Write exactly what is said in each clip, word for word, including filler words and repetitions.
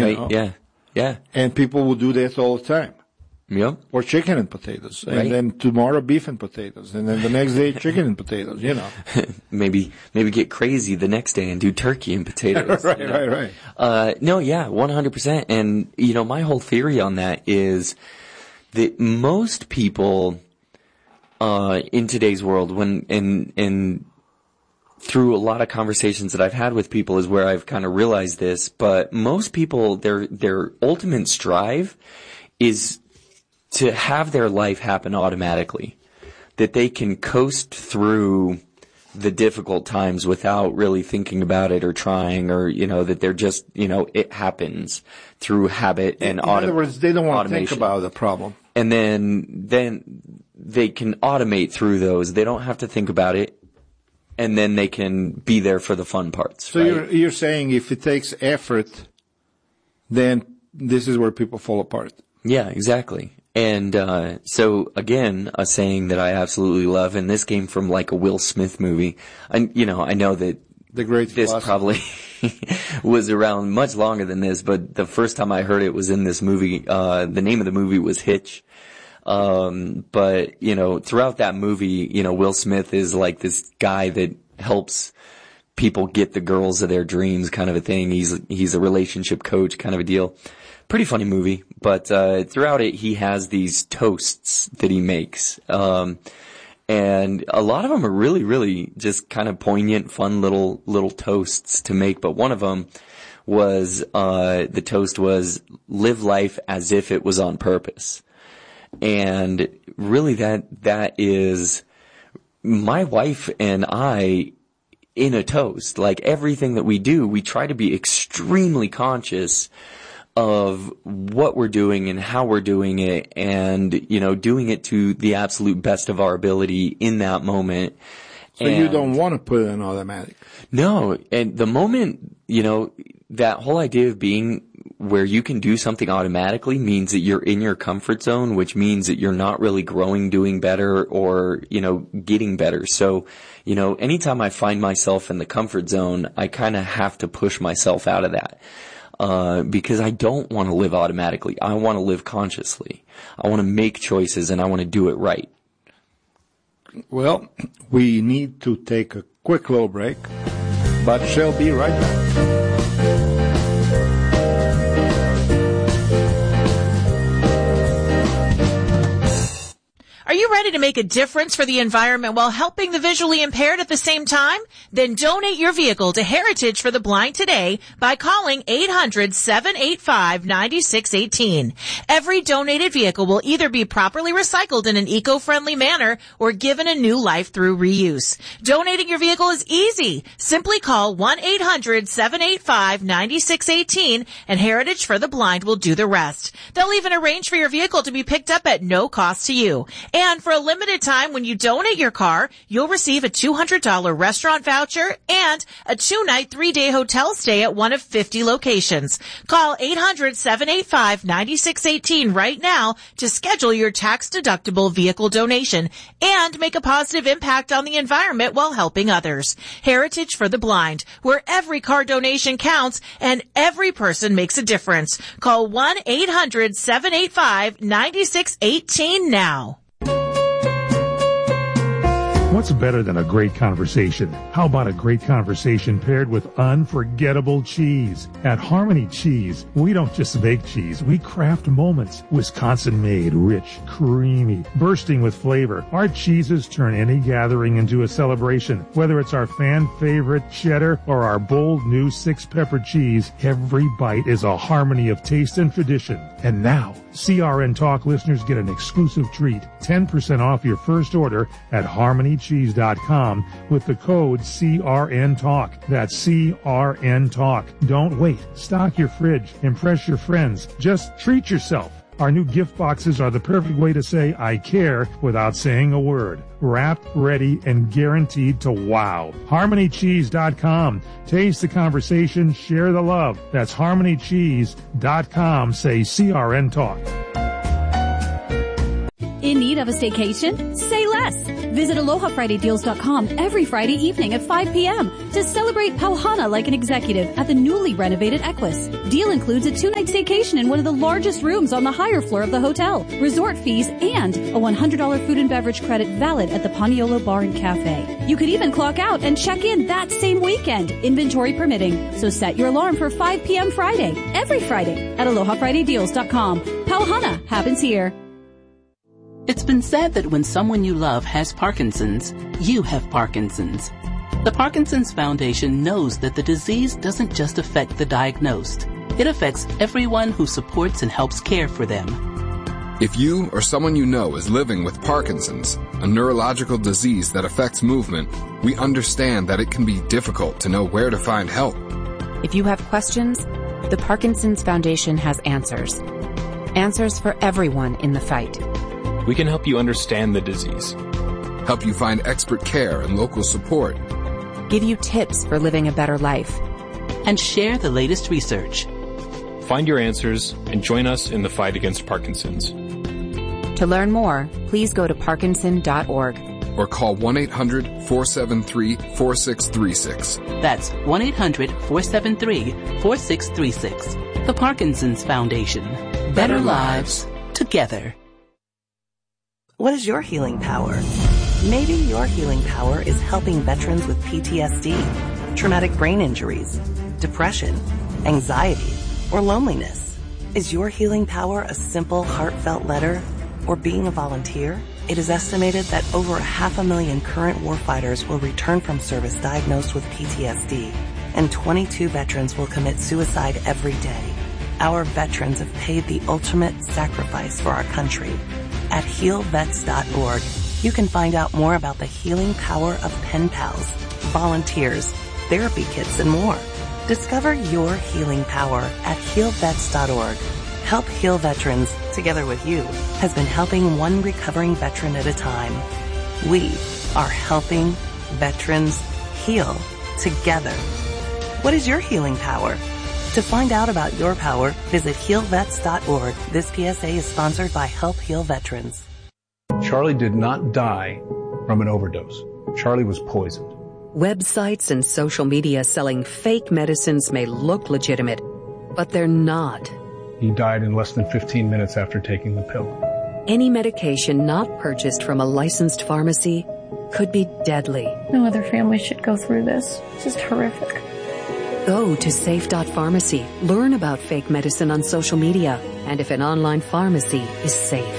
Right, know? yeah, yeah. And people will do that all the time. Yep. Or chicken and potatoes. And Right. then tomorrow beef and potatoes. And then the next day chicken and potatoes, you know. maybe maybe get crazy the next day and do turkey and potatoes. right, you know? right, right. Uh, no, yeah, one hundred percent. And, you know, my whole theory on that is that most people uh, in today's world, when and and through a lot of conversations that I've had with people is where I've kind of realized this, but most people, their their ultimate strive is to have their life happen automatically, that they can coast through the difficult times without really thinking about it or trying, or, you know, that they're just, you know, it happens through habit and automation. In other words, they don't want to think about the problem. And then, then they can automate through those. They don't have to think about it. And then they can be there for the fun parts. So right? you're, you're saying if it takes effort, then this is where people fall apart. Yeah, exactly. And uh so, again, a saying that I absolutely love, and this came from like a Will Smith movie. And, you know, I know that the great this philosophy. probably was around much longer than this, but the first time I heard it was in this movie. Uh The name of the movie was Hitch. Um But, you know, throughout that movie, you know, Will Smith is like this guy that helps people get the girls of their dreams kind of a thing. He's he's a relationship coach kind of a deal. Pretty funny movie, but uh throughout it he has these toasts that he makes. Um and a lot of them are really, really just kind of poignant, fun little little toasts to make, but one of them was uh the toast was live life as if it was on purpose. And really that that is my wife and I in a toast. Like everything that we do, we try to be extremely conscious of what we're doing and how we're doing it, and, you know, doing it to the absolute best of our ability in that moment. So and you don't want to put it in automatic. No, and the moment, you know, that whole idea of being where you can do something automatically means that you're in your comfort zone, which means that you're not really growing, doing better, or, you know, getting better. So, you know, anytime I find myself in the comfort zone, I kind of have to push myself out of that. Uh, because I don't want to live automatically. I want to live consciously. I want to make choices, and I want to do it right. Well, we need to take a quick little break, but shall be right back. Are you ready to make a difference for the environment while helping the visually impaired at the same time? Then donate your vehicle to Heritage for the Blind today by calling eight hundred, seven eight five, nine six one eight. Every donated vehicle will either be properly recycled in an eco-friendly manner or given a new life through reuse. Donating your vehicle is easy. Simply call one eight hundred, seven eight five, nine six one eight and Heritage for the Blind will do the rest. They'll even arrange for your vehicle to be picked up at no cost to you. And for a limited time, when you donate your car, you'll receive a two hundred dollars restaurant voucher and a two-night, three-day hotel stay at one of fifty locations. Call eight hundred, seven eight five, nine six one eight right now to schedule your tax-deductible vehicle donation and make a positive impact on the environment while helping others. Heritage for the Blind, where every car donation counts and every person makes a difference. Call one eight hundred, seven eight five, nine six one eight now. What's better than a great conversation? How about a great conversation paired with unforgettable cheese? At Harmony Cheese, we don't just make cheese, we craft moments. Wisconsin-made, rich, creamy, bursting with flavor. Our cheeses turn any gathering into a celebration. Whether it's our fan-favorite cheddar or our bold new six-pepper cheese, every bite is a harmony of taste and tradition. And now, C R N Talk listeners get an exclusive treat, ten percent off your first order at harmony cheese dot com with the code C R N Talk. That's C R N Talk. Don't wait. Stock your fridge. Impress your friends. Just treat yourself. Our new gift boxes are the perfect way to say I care without saying a word. Wrapped, ready, and guaranteed to wow. harmony cheese dot com. Taste the conversation, share the love. That's harmony cheese dot com. Say C R N Talk. In need of a staycation? Say less. Visit aloha friday deals dot com every Friday evening at five p.m. to celebrate Pauhana like an executive at the newly renovated Equus. Deal includes a two-night staycation in one of the largest rooms on the higher floor of the hotel, resort fees, and a one hundred dollars food and beverage credit valid at the Paniolo Bar and Cafe. You could even clock out and check in that same weekend, inventory permitting. So set your alarm for five p.m. Friday, every Friday at aloha friday deals dot com. Pauhana happens here. It's been said that when someone you love has Parkinson's, you have Parkinson's. The Parkinson's Foundation knows that the disease doesn't just affect the diagnosed. It affects everyone who supports and helps care for them. If you or someone you know is living with Parkinson's, a neurological disease that affects movement, we understand that it can be difficult to know where to find help. If you have questions, the Parkinson's Foundation has answers. Answers for everyone in the fight. We can help you understand the disease, help you find expert care and local support, give you tips for living a better life, and share the latest research. Find your answers and join us in the fight against Parkinson's. To learn more, please go to parkinson dot org or call one eight hundred four seven three four six three six. That's one eight hundred four seven three four six three six. The Parkinson's Foundation. Better lives together. What is your healing power? Maybe your healing power is helping veterans with P T S D, traumatic brain injuries, depression, anxiety, or loneliness. Is your healing power a simple, heartfelt letter or being a volunteer? It is estimated that over half a million current warfighters will return from service diagnosed with P T S D, and twenty-two veterans will commit suicide every day. Our veterans have paid the ultimate sacrifice for our country. At heal vets dot org, you can find out more about the healing power of pen pals, volunteers, therapy kits, and more. Discover your healing power at heal vets dot org. Help Heal Veterans, together with you, has been helping one recovering veteran at a time. We are helping veterans heal together. What is your healing power? To find out about your power, visit heal vets dot org. This P S A is sponsored by Help Heal Veterans. Charlie did not die from an overdose. Charlie was poisoned. Websites and social media selling fake medicines may look legitimate, but they're not. He died in less than fifteen minutes after taking the pill. Any medication not purchased from a licensed pharmacy could be deadly. No other family should go through this. This is horrific. Go to safe dot pharmacy. Learn about fake medicine on social media and if an online pharmacy is safe.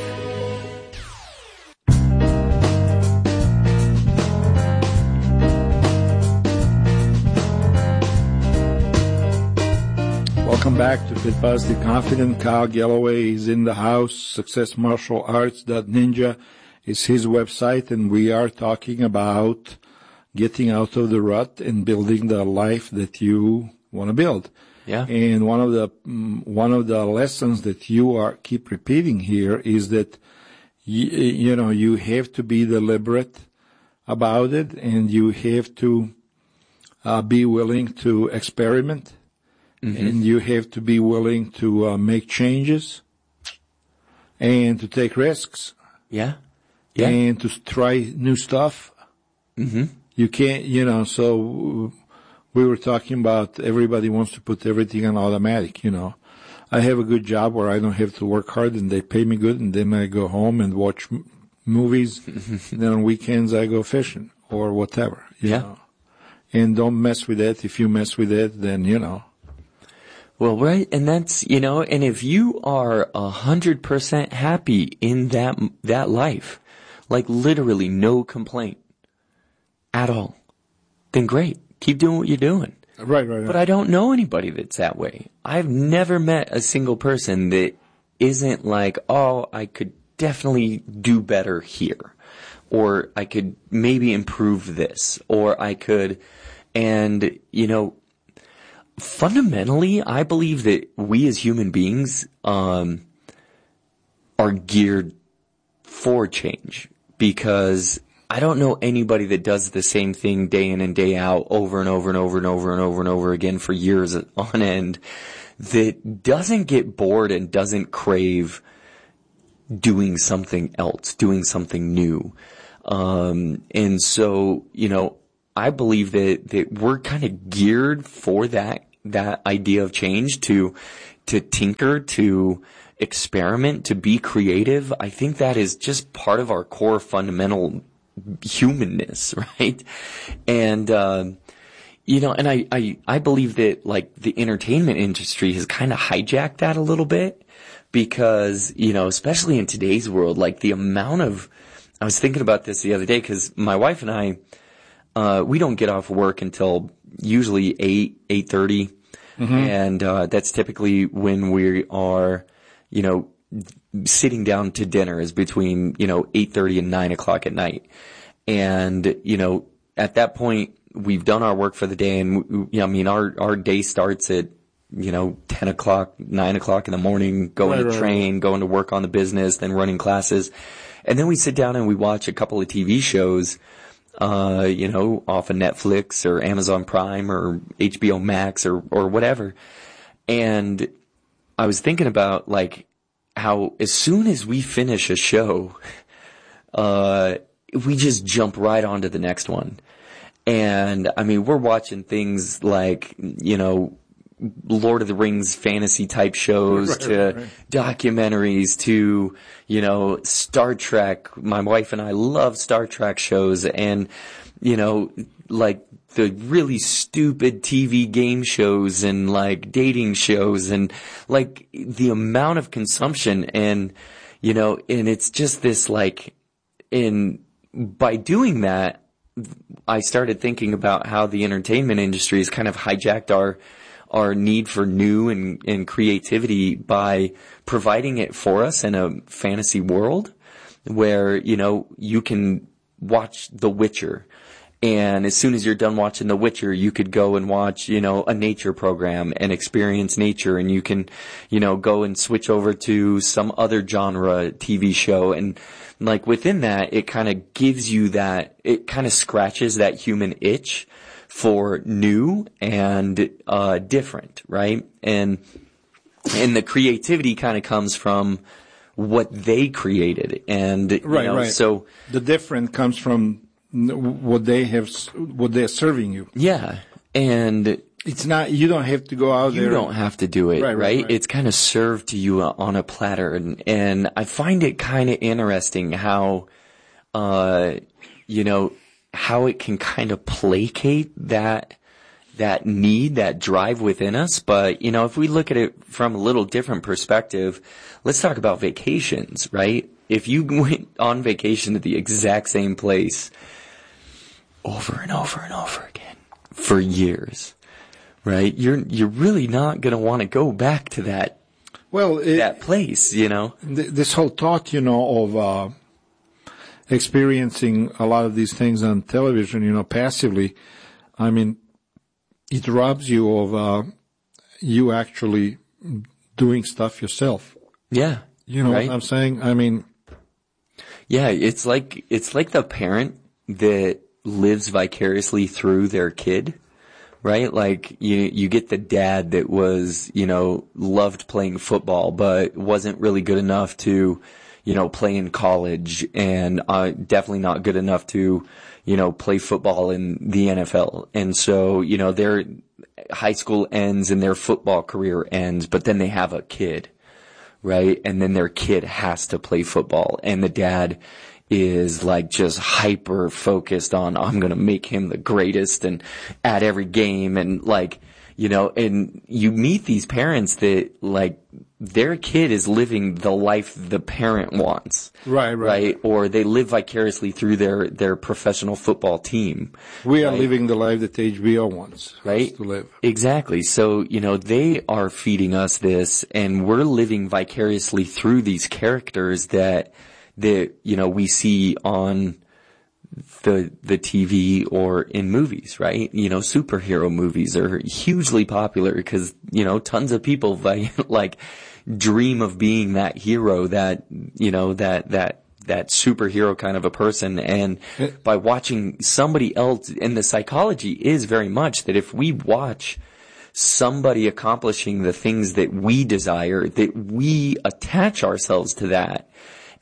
Welcome back to Fit Positive Confident. Kyle Galloway is in the house. success martial arts dot ninja is his website, and we are talking about getting out of the rut and building the life that you want to build. Yeah. And one of the one of the lessons that you are keep repeating here is that you, you know you have to be deliberate about it, and you have to uh, be willing to experiment, mm-hmm. and you have to be willing to uh, make changes and to take risks. Yeah. Yeah. And to try new stuff. Mm-hmm. You can't, you know, so we were talking about everybody wants to put everything on automatic, you know. I have a good job where I don't have to work hard and they pay me good, and then I go home and watch m- movies. And then on weekends I go fishing or whatever, you yeah. know. And don't mess with that. If you mess with it, then, you know. Well, right. And that's, you know, and if you are a hundred percent happy in that, that life, like literally no complaint at all, then great. Keep doing what you're doing. Right, right, right. But I don't know anybody that's that way. I've never met a single person that isn't like, oh, I could definitely do better here. Or I could maybe improve this. Or I could, and, you know, fundamentally, I believe that we as human beings, um, are geared for change. Because I don't know anybody that does the same thing day in and day out over and over and over and over and over and over again for years on end that doesn't get bored and doesn't crave doing something else, doing something new. Um, and so, you know, I believe that, that we're kind of geared for that, that idea of change, to, to tinker, to experiment, to be creative. I think that is just part of our core fundamental humanness, right? And, uh, you know, and I, I, I believe that, like, the entertainment industry has kind of hijacked that a little bit, because, you know, especially in today's world, like, the amount of, I was thinking about this the other day, because my wife and I, uh, we don't get off work until usually eight, eight thirty. Mm-hmm. And, uh, that's typically when we are, you know, sitting down to dinner, is between, you know, eight thirty and nine o'clock at night. And, you know, at that point, we've done our work for the day, and, you know, I mean, our, our day starts at, you know, ten o'clock, nine o'clock in the morning, going right, to train, right. going to work on the business, then running classes. And then we sit down and we watch a couple of T V shows, uh, you know, off of Netflix or Amazon Prime or H B O Max or, or whatever. And I was thinking about, like, how as soon as we finish a show, uh, we just jump right onto the next one. And, I mean, we're watching things like, you know, Lord of the Rings fantasy type shows, right, to right. documentaries, to, you know, Star Trek. My wife and I love Star Trek shows, and, you know, like the really stupid T V game shows and like dating shows, and like the amount of consumption, and, you know, and it's just this, like, in, by doing that, I started thinking about how the entertainment industry has kind of hijacked our our need for new and, and creativity by providing it for us in a fantasy world where, you know, you can watch The Witcher, and as soon as you're done watching The Witcher, you could go and watch, you know, a nature program and experience nature, and you can, you know, go and switch over to some other genre T V show, and like within that, it kind of gives you that, it kind of scratches that human itch for new and uh different, right? And and the creativity kind of comes from what they created, and you right, know, right. So the different comes from what they have, what they're serving you. Yeah, and it's not, you don't have to go out you there. You don't have to do it, right? right, right, right. It's kind of served to you on a platter, and and I find it kind of interesting how, uh, you know. how it can kind of placate that, that need, that drive within us. But, you know, if we look at it from a little different perspective, let's talk about vacations, right? If you went on vacation to the exact same place over and over and over again for years, right? You're, you're really not going to want to go back to that, well, it, that place, you know? Th- this whole thought, you know, of, uh, experiencing a lot of these things on television, you know, passively, I mean, it robs you of uh, you actually doing stuff yourself. Yeah. You know right? what I'm saying? I mean, yeah, it's like, it's like the parent that lives vicariously through their kid, right? Like you, you get the dad that was, you know, loved playing football, but wasn't really good enough to, you know, play in college, and uh, definitely not good enough to, you know, play football in the N F L. And so, you know, their high school ends and their football career ends, but then they have a kid, right? And then their kid has to play football, and the dad is like just hyper focused on, I'm going to make him the greatest and at every game, and like, you know, and you meet these parents that like their kid is living the life the parent wants. Right, right. Right? Or they live vicariously through their, their professional football team. We are right? living the life that H B O wants right? us to live. Exactly. So, you know, they are feeding us this, and we're living vicariously through these characters that, that, you know, we see on the the T V or in movies, right? You know, superhero movies are hugely popular because, you know, tons of people like dream of being that hero, that, you know, that that that superhero kind of a person. And by watching somebody else, and the psychology is very much that if we watch somebody accomplishing the things that we desire, that we attach ourselves to that.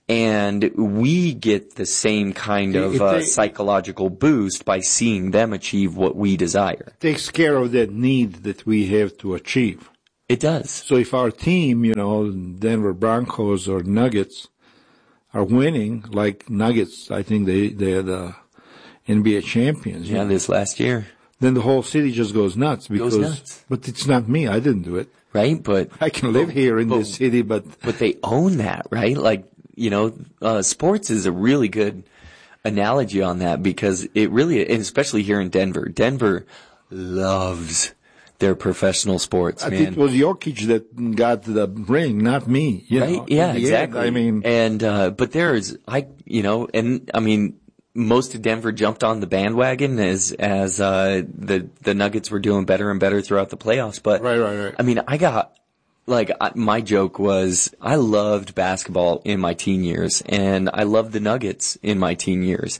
And we get the same kind of uh, psychological boost by seeing them achieve what we desire. It takes care of that need that we have to achieve. It does. So if our team, you know, Denver Broncos or Nuggets are winning, like Nuggets, I think they, they're the N B A champions. Yeah, know, this last year. Then the whole city just goes nuts because, goes nuts. But it's not me. I didn't do it. Right? But I can live but, here in but, this city, but. But they own that, right? Like, you know, uh, sports is a really good analogy on that because it really, and especially here in Denver, Denver loves their professional sports, I man. think it was Jokic that got the ring, not me. You right? know, yeah, exactly. End, I mean, and, uh, but there's, I, you know, and I mean, most of Denver jumped on the bandwagon as, as, uh, the, the Nuggets were doing better and better throughout the playoffs. But, right, right, right. I mean, I got, like, I, my joke was I loved basketball in my teen years and I loved the Nuggets in my teen years.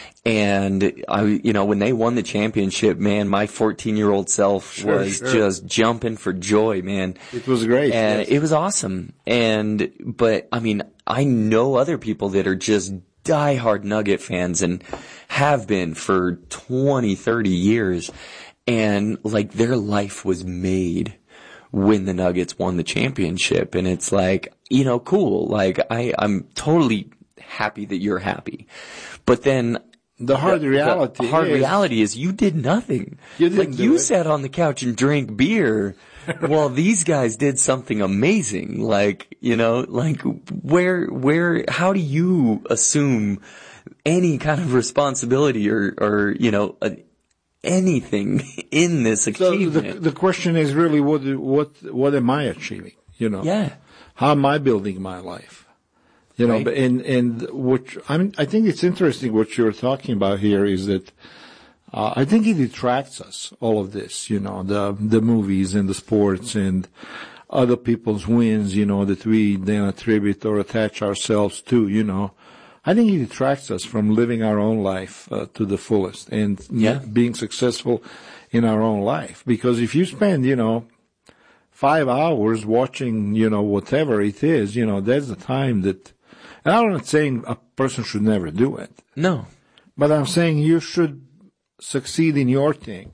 And I, you know, when they won the championship, man, my fourteen year old self sure, was sure. just jumping for joy, man. It was great. And yes. it was awesome. And, but I mean, I know other people that are just diehard Nugget fans and have been for twenty, thirty years. And like their life was made when the Nuggets won the championship. And it's like, you know, cool. Like I, I'm totally happy that you're happy. But then the hard the, reality the hard is, reality is you did nothing. You didn't like do you it. sat on the couch and drank beer while these guys did something amazing. Like, you know, like where, where, how do you assume any kind of responsibility or, or, you know, a, anything in this achievement? So the, the question is really what, what, what am I achieving? You know? Yeah. How am I building my life? You know, right. but and, and what, I mean, I think it's interesting what you're talking about here is that, uh, I think it attracts us, all of this, you know, the, the movies and the sports and other people's wins, you know, that we then attribute or attach ourselves to, you know. I think it attracts us from living our own life uh, to the fullest and yeah. being successful in our own life. Because if you spend, you know, five hours watching, you know, whatever it is, you know, that's the time that, and I'm not saying a person should never do it. No. But I'm saying you should succeed in your thing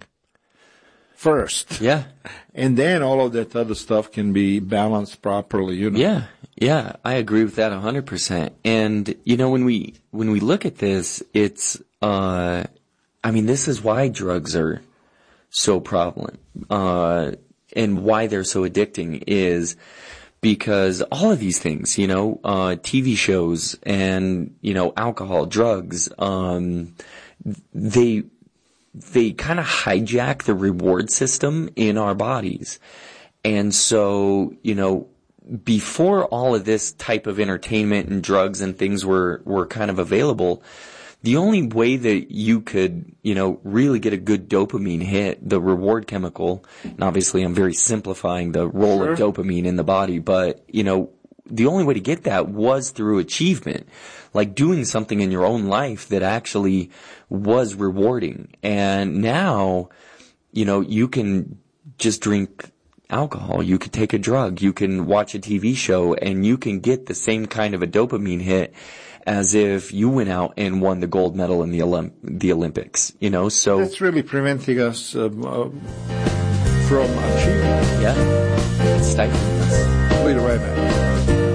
first. Yeah. And then all of that other stuff can be balanced properly, you know. Yeah. Yeah. I agree with that a hundred percent. And, you know, when we, when we look at this, it's, uh, I mean, this is why drugs are so prevalent, uh, and why they're so addicting is because all of these things, you know, uh, T V shows and, you know, alcohol, drugs, um, they, they kind of hijack the reward system in our bodies. And so, you know, before all of this type of entertainment and drugs and things were, were kind of available, the only way that you could, you know, really get a good dopamine hit, the reward chemical, and obviously I'm very simplifying the role Sure. of dopamine in the body, but, you know, the only way to get that was through achievement, like doing something in your own life that actually was rewarding. And now, you know, you can just drink alcohol, you could take a drug, you can watch a T V show, and you can get the same kind of a dopamine hit as if you went out and won the gold medal in the Olymp- the Olympics, you know, so. That's really preventing us uh, uh, from achieving. Yeah. It's stifling us. We'll be right back.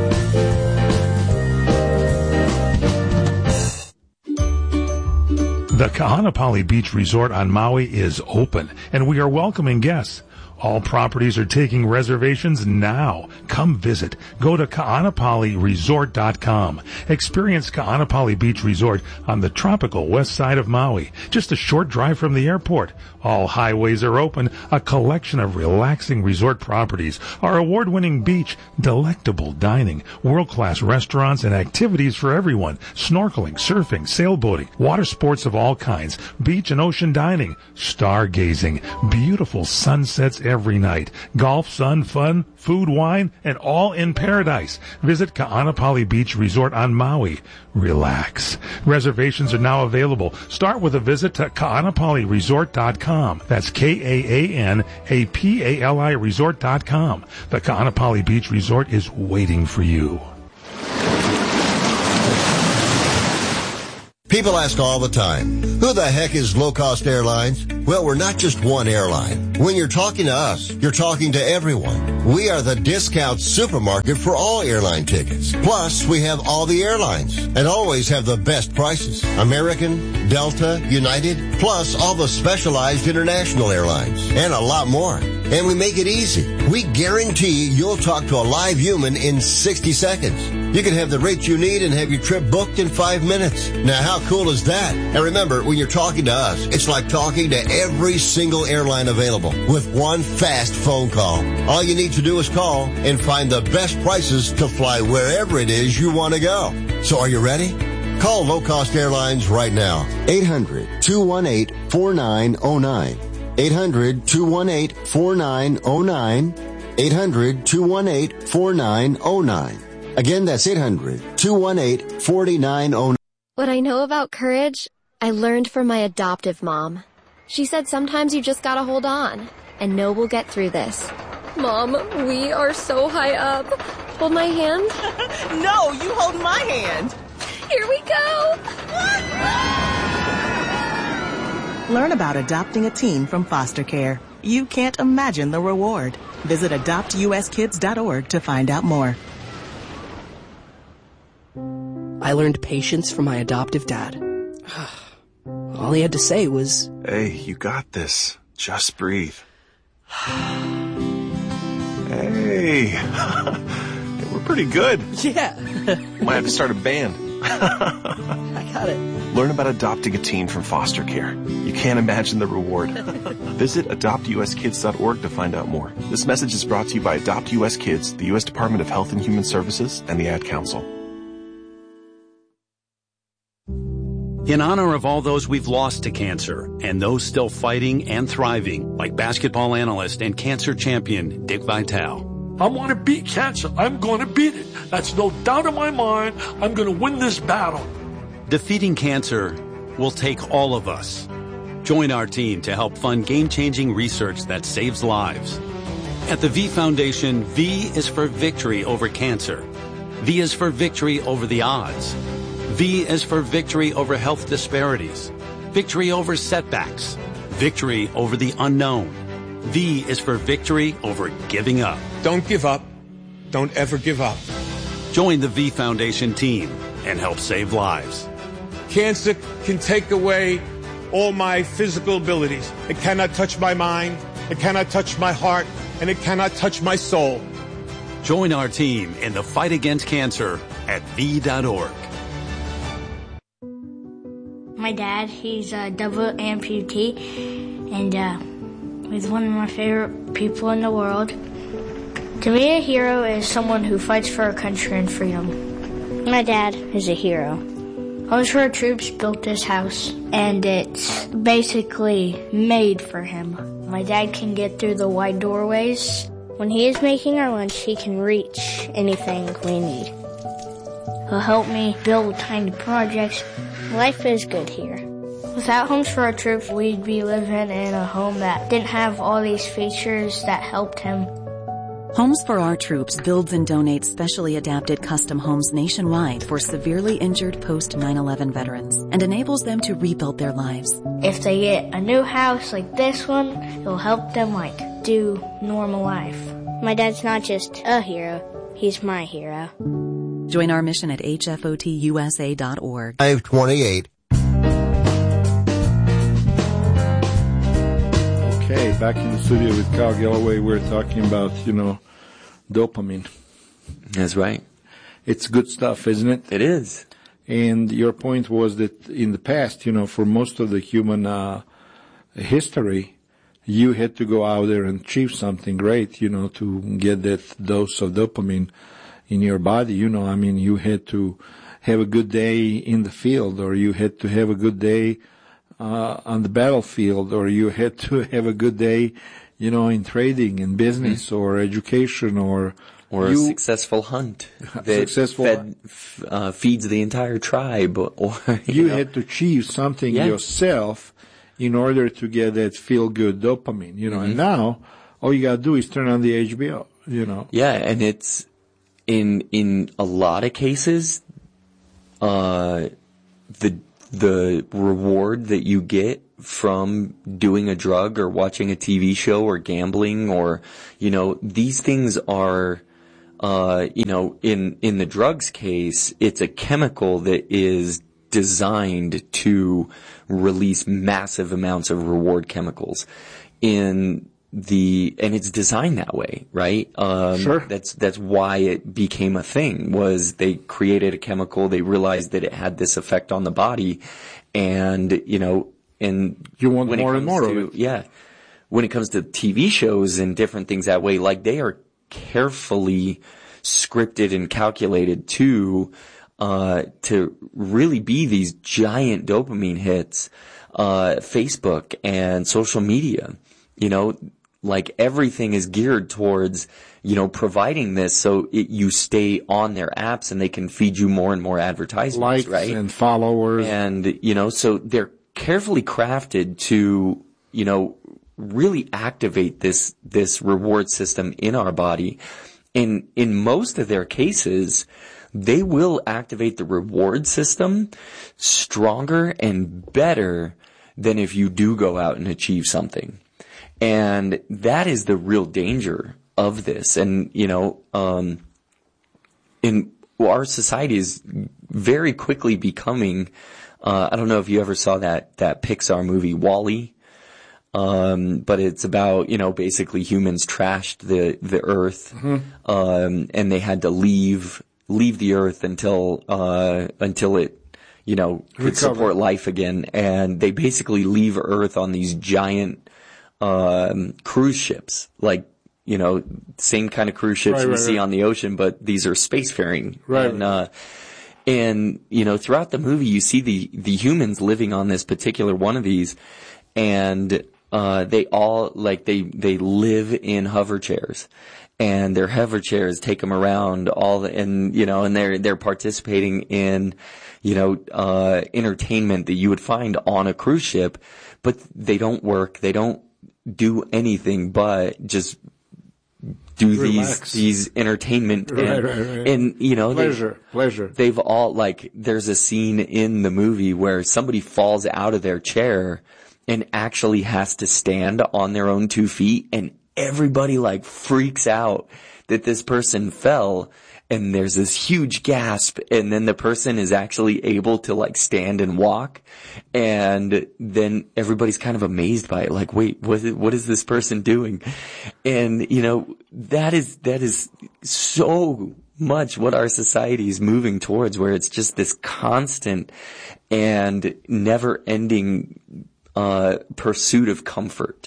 The Kahanapali Beach Resort on Maui is open, and we are welcoming guests. All properties are taking reservations now. Come visit. Go to kaanapali resort dot com. Experience Kaanapali Beach Resort on the tropical west side of Maui, just a short drive from the airport. All highways are open, a collection of relaxing resort properties, our award-winning beach, delectable dining, world-class restaurants, and activities for everyone, snorkeling, surfing, sailboating, water sports of all kinds, beach and ocean dining, stargazing, beautiful sunsets every night, golf, sun, fun, food, wine, and all in paradise. Visit Kaanapali Beach Resort on Maui. Relax. Reservations are now available. Start with a visit to kaanapali resort dot com. That's K A A N A P A L I resort dot com. The Kaanapali Beach Resort is waiting for you. People ask all the time, who the heck is Low Cost Airlines? Well, we're not just one airline. When you're talking to us, you're talking to everyone. We are the discount supermarket for all airline tickets. Plus, we have all the airlines and always have the best prices. American, Delta, United, plus all the specialized international airlines and a lot more. And we make it easy. We guarantee you'll talk to a live human in sixty seconds. You can have the rates you need and have your trip booked in five minutes. Now, how cool is that? And remember, when you're talking to us, it's like talking to every single airline available with one fast phone call. All you need to do is call and find the best prices to fly wherever it is you want to go. So are you ready? Call Low Cost Airlines right now. eight hundred, two one eight, four nine zero nine. eight hundred, two one eight, four nine zero nine. eight hundred, two one eight, four nine zero nine. Again, that's eight hundred, two one eight, four nine zero nine. What I know about courage, I learned from my adoptive mom. She said sometimes you just gotta hold on and know we'll get through this. Mom, we are so high up. Hold my hand. No, you hold my hand. Here we go. Learn about adopting a teen from foster care. You can't imagine the reward. Visit adopt u s kids dot org to find out more. I learned patience from my adoptive dad. All he had to say was, "Hey, you got this. Just breathe." Hey, we're pretty good. Yeah. Might have to start a band. I got it. Learn about adopting a teen from foster care. You can't imagine the reward. Visit adopt u s kids dot org to find out more. This message is brought to you by Adopt U S Kids, the U S Department of Health and Human Services, and the Ad Council. In honor of all those we've lost to cancer and those still fighting and thriving, like basketball analyst and cancer champion Dick Vitale. I want to beat cancer. I'm going to beat it. That's no doubt in my mind. I'm going to win this battle. Defeating cancer will take all of us. Join our team to help fund game-changing research that saves lives. At the V Foundation, V is for victory over cancer. V is for victory over the odds. V is for victory over health disparities, victory over setbacks, victory over the unknown. V is for victory over giving up. Don't give up. Don't ever give up. Join the V Foundation team and help save lives. Cancer can take away all my physical abilities. It cannot touch my mind, it cannot touch my heart, and it cannot touch my soul. Join our team in the fight against cancer at V dot org. My dad, he's a double amputee, and uh, he's one of my favorite people in the world. To me, a hero is someone who fights for our country and freedom. My dad is a hero. Homes for Our Troops built this house, and it's basically made for him. My dad can get through the wide doorways. When he is making our lunch, he can reach anything we need. He'll help me build tiny projects. Life is good here. Without Homes for Our Troops, we'd be living in a home that didn't have all these features that helped him. Homes for Our Troops builds and donates specially adapted custom homes nationwide for severely injured post nine eleven veterans and enables them to rebuild their lives. If they get a new house like this one, it'll help them, like, do normal life. My dad's not just a hero, he's my hero. Join our mission at H F O T U S A dot org. five twenty-eight. Okay, back in the studio with Carl Galloway, we're talking about, you know, dopamine. That's right. It's good stuff, isn't it? It is. And your point was that in the past, you know, for most of the human uh, history, you had to go out there and achieve something great, you know, to get that dose of dopamine in your body. You know, I mean, you had to have a good day in the field, or you had to have a good day uh, on the battlefield, or you had to have a good day, you know, in trading, in business, mm-hmm. or education, or or you, a successful hunt that successful fed, f- uh, feeds the entire tribe. Or you, you know. had to achieve something yeah. yourself in order to get that feel-good dopamine. You know, mm-hmm. and now all you gotta do is turn on the H B O. You know. Yeah, and it's in in a lot of cases, uh, the the reward that you get from doing a drug or watching a T V show or gambling or, you know, these things are, uh, you know, in, in the drugs case, it's a chemical that is designed to release massive amounts of reward chemicals in the, and it's designed that way, right? Um, sure. That's, that's why it became a thing, was they created a chemical, they realized that it had this effect on the body, and, you know, and you want when more it and comes more to, of it. Yeah. When it comes to T V shows and different things that way, like they are carefully scripted and calculated to, uh, to really be these giant dopamine hits, uh, Facebook and social media, you know, like everything is geared towards, you know, providing this so it, you stay on their apps and they can feed you more and more advertisements, likes right? and followers. And, you know, so they're carefully crafted to, you know, really activate this, this reward system in our body. And in most of their cases, they will activate the reward system stronger and better than if you do go out and achieve something. And that is the real danger of this. And, you know, um, in our society is very quickly becoming, uh, I don't know if you ever saw that, that Pixar movie, WALL-E. Um, but it's about, you know, basically humans trashed the, the earth, Mm-hmm. um, and they had to leave, leave the earth until, uh, until it, you know, could Recover. support life again. And they basically leave Earth on these giant, um, cruise ships, like, you know, same kind of cruise ships Right, we right, see right. on the ocean, but these are spacefaring. Right. And, uh, and, you know, throughout the movie, you see the, the humans living on this particular one of these, and, uh, they all, like, they, they live in hover chairs. And their hover chairs take them around all the, and, you know, and they're, they're participating in, you know, uh, entertainment that you would find on a cruise ship, but they don't work. They don't do anything but just do Relax. these, these entertainment and, Right, right, right. and, you know, Pleasure, they, pleasure. They've all, like, there's a scene in the movie where somebody falls out of their chair and actually has to stand on their own two feet, and everybody like freaks out that this person fell, and there's this huge gasp, and then the person is actually able to like stand and walk, and then everybody's kind of amazed by it, like, wait, what is, what is this person doing? And, you know, that is, that is so much what our society is moving towards, where it's just this constant and never ending uh pursuit of comfort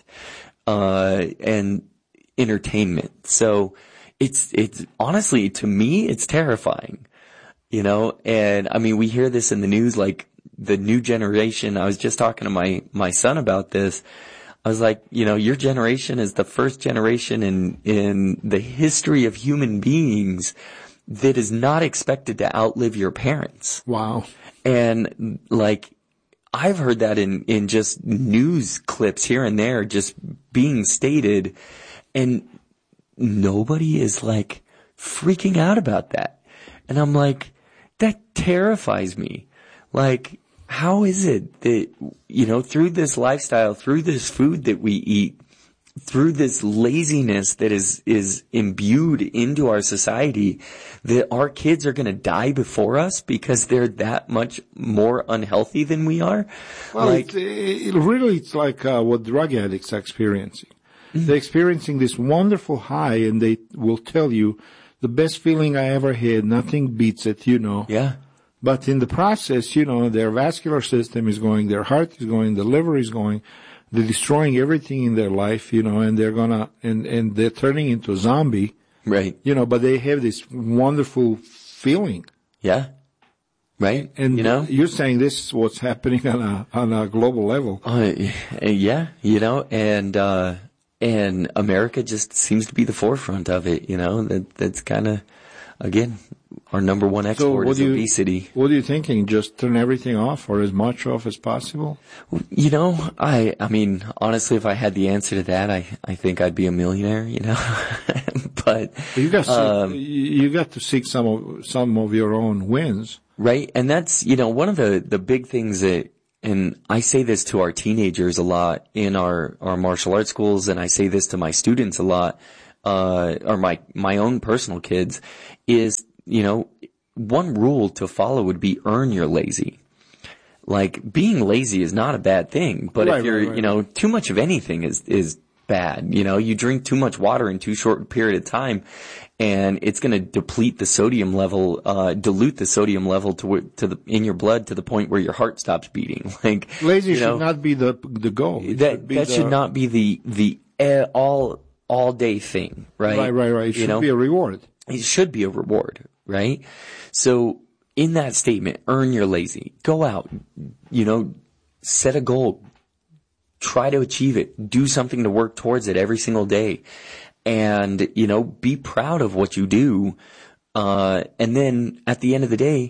uh and entertainment. So it's it's honestly, to me, it's terrifying, you know. And I mean, we hear this in the news, like the new generation. I was just talking to my my son about this. I was like, you know, your generation is the first generation in in the history of human beings that is not expected to outlive your parents. Wow. And like, I've heard that in, in just news clips here and there just being stated, and nobody is like freaking out about that. And I'm like, that terrifies me. Like, how is it that, you know, through this lifestyle, through this food that we eat, through this laziness that is, is imbued into our society, that our kids are going to die before us because they're that much more unhealthy than we are? Well, like, it, it really, it's like uh, what drug addicts are experiencing. Mm-hmm. They're experiencing this wonderful high, and they will tell you, the best feeling I ever had, nothing beats it, you know. Yeah. But in the process, you know, their vascular system is going, their heart is going, the liver is going. They're destroying everything in their life, you know, and they're gonna, and, and they're turning into a zombie. Right. You know, but they have this wonderful feeling. Yeah. Right. And you know, you're saying this is what's happening on a, on a global level. Uh, yeah. You know, and, uh, and America just seems to be the forefront of it, you know. That, that's kind of, again, our number one export so is you, obesity. What are you thinking? Just turn everything off, or as much off as possible? You know, I, I mean, honestly, if I had the answer to that, I, I think I'd be a millionaire, you know. But you got, um, you got to seek some of, some of your own wins. Right? And that's, you know, one of the, the big things that, and I say this to our teenagers a lot in our, our martial arts schools, and I say this to my students a lot, uh, or my, my own personal kids, is, you know, one rule to follow would be earn your lazy. Like, being lazy is not a bad thing, but right, if you're, right, right. you know, too much of anything is, is bad. You know, you drink too much water in too short a period of time, and it's going to deplete the sodium level, uh, dilute the sodium level to, to the, in your blood to the point where your heart stops beating. Like, lazy you know, should not be the, the goal. It that, should be that the, should not be the, the, uh, all, all day thing, right? Right, right, right. It you should know? be a reward. It should be a reward, right? So, in that statement, earn your lazy. Go out, you know, set a goal. Try to achieve it. Do something to work towards it every single day. And, you know, be proud of what you do. Uh, and then at the end of the day,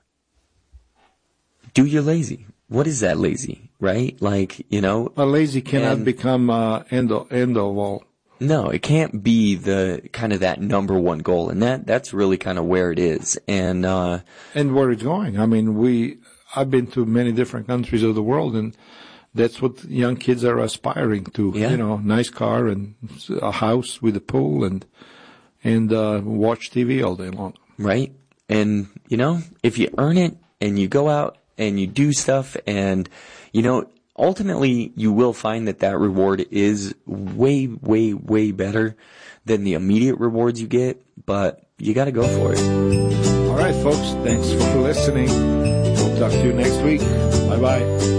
do your lazy. What is that lazy, right? Like, you know. A lazy cannot and, become uh, end of, end of all. No, it can't be the kind of that number one goal. And that, that's really kind of where it is. And, uh. And where it's going. I mean, we, I've been to many different countries of the world, and that's what young kids are aspiring to. Yeah. You know, nice car and a house with a pool and, and, uh, watch T V all day long. Right. And, you know, if you earn it and you go out and you do stuff and, you know, ultimately you will find that that reward is way, way, way better than the immediate rewards you get, but you got to go for it. All right, folks. Thanks for listening. We'll talk to you next week. Bye-bye.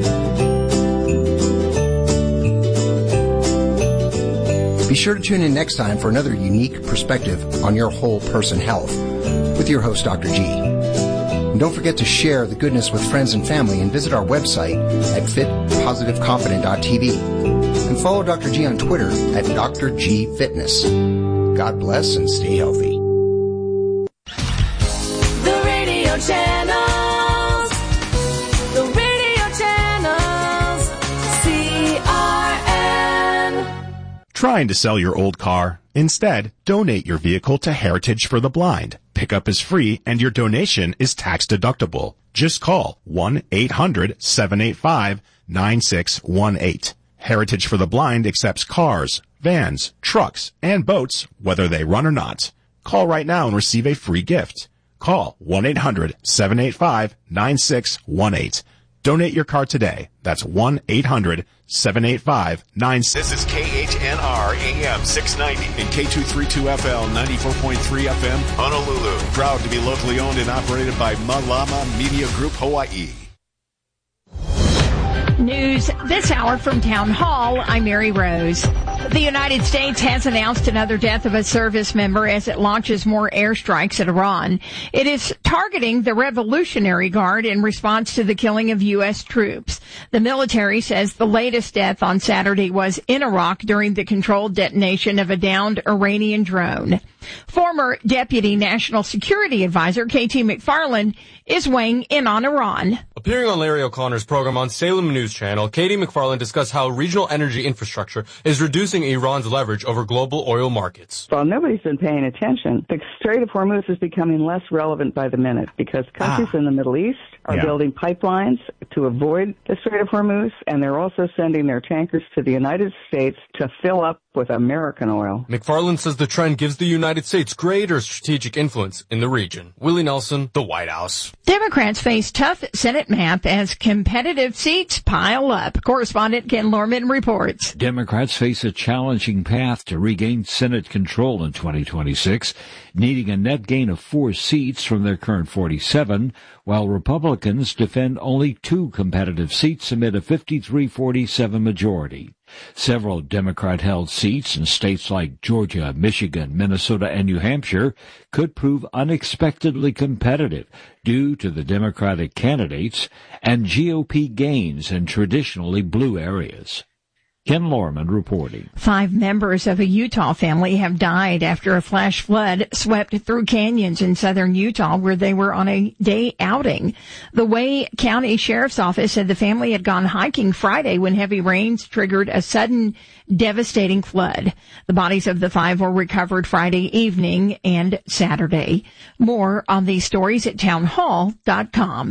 Be sure to tune in next time for another unique perspective on your whole person health with your host, Doctor G. And don't forget to share the goodness with friends and family and visit our website at fit positive confident dot t v. And follow Doctor G on Twitter at Doctor G Fitness. God bless and stay healthy. The radio channels. The radio channels. C R N. Trying to sell your old car? Instead, donate your vehicle to Heritage for the Blind. Pickup is free and your donation is tax deductible. Just call one eight hundred seven eight five nine six one eight. Heritage for the Blind accepts cars, vans, trucks, and boats, whether they run or not. Call right now and receive a free gift. Call one eight hundred seven eight five nine six one eight. Donate your car today. That's one eight hundred seven eight five nine six. This is K H N R A M six ninety and K two thirty-two F L ninety-four point three F M, Honolulu. Proud to be locally owned and operated by Malama Media Group, Hawaii. News this hour from Town Hall. I'm Mary Rose. The United States has announced another death of a service member as it launches more airstrikes at Iran. It is targeting the Revolutionary Guard in response to the killing of U S troops. The military says the latest death on Saturday was in Iraq during the controlled detonation of a downed Iranian drone. Former Deputy National Security Advisor K T McFarland is weighing in on Iran. Appearing on Larry O'Connor's program on Salem News Channel, K T McFarland discussed how regional energy infrastructure is reducing Iran's leverage over global oil markets. Well, nobody's been paying attention. The Strait of Hormuz is becoming less relevant by the minute because countries ah. in the Middle East are yeah. building pipelines to avoid the Strait of Hormuz, and they're also sending their tankers to the United States to fill up with American oil. McFarland says the trend gives the United States greater strategic influence in the region. Willie Nelson, The White House. Democrats face tough Senate map as competitive seats pile up. Correspondent Ken Lorman reports. Democrats face a challenging path to regain Senate control in twenty twenty-six, needing a net gain of four seats from their current forty-seven, while Republicans defend only two competitive seats amid a fifty-three forty-seven majority. Several Democrat-held seats in states like Georgia, Michigan, Minnesota, and New Hampshire could prove unexpectedly competitive due to the Democratic candidates and G O P gains in traditionally blue areas. Ken Lorman reporting. Five members of a Utah family have died after a flash flood swept through canyons in southern Utah where they were on a day outing. The Wake County Sheriff's Office said the family had gone hiking Friday when heavy rains triggered a sudden devastating flood. The bodies of the five were recovered Friday evening and Saturday. More on these stories at townhall dot com.